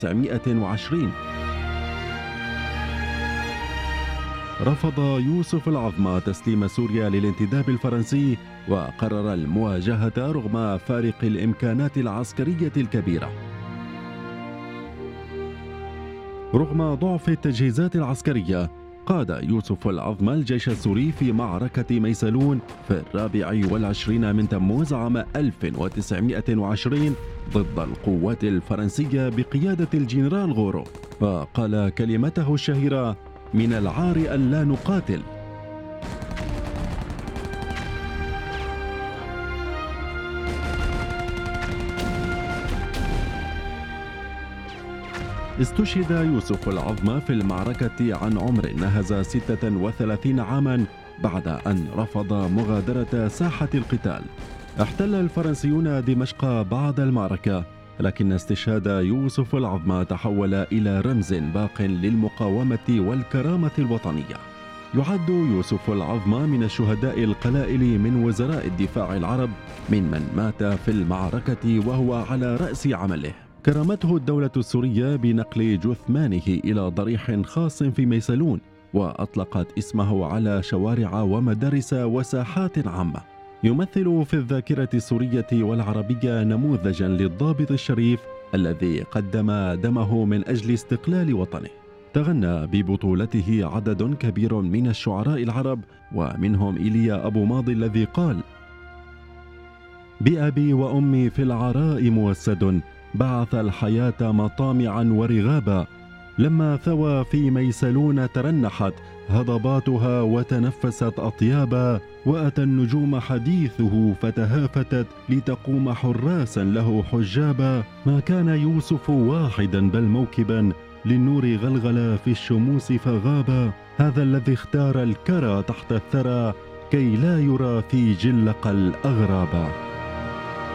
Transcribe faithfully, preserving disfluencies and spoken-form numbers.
وتسعمائة وعشرين. رفض يوسف العظمى تسليم سوريا للانتداب الفرنسي، وقرر المواجهة رغم فارق الإمكانات العسكرية الكبيرة. رغم ضعف التجهيزات العسكرية، قاد يوسف العظمى الجيش السوري في معركة ميسلون في الرابع والعشرين من تموز عام ألف وتسعمائة وعشرين ضد القوات الفرنسية بقيادة الجنرال غورو، وقال كلمته الشهيرة: من العار أن لا نقاتل. استشهد يوسف العظمى في المعركة عن عمر ناهز ستة وثلاثين عاما بعد أن رفض مغادرة ساحة القتال. احتل الفرنسيون دمشق بعد المعركة، لكن استشهاد يوسف العظمى تحول إلى رمز باق للمقاومة والكرامة الوطنية. يعد يوسف العظمى من الشهداء القلائل من وزراء الدفاع العرب ممن مات في المعركة وهو على رأس عمله. كرمته الدولة السورية بنقل جثمانه إلى ضريح خاص في ميسلون، وأطلقت اسمه على شوارع ومدارس وساحات عامة. يمثل في الذاكرة السورية والعربية نموذجا للضابط الشريف الذي قدم دمه من أجل استقلال وطنه. تغنى ببطولته عدد كبير من الشعراء العرب، ومنهم إيليا أبو ماضي الذي قال: بأبي وأمي في العراء موسد، بعث الحياة مطامعا ورغابا، لما ثوى في ميسلون ترنحت هضباتها وتنفست أطيابا، وأتى النجوم حديثه فتهافتت لتقوم حراسا له حجابا، ما كان يوسف واحدا بل موكبا، للنور غلغل في الشموس فغابا، هذا الذي اختار الكرى تحت الثرى كي لا يرى في جلق الأغرابا.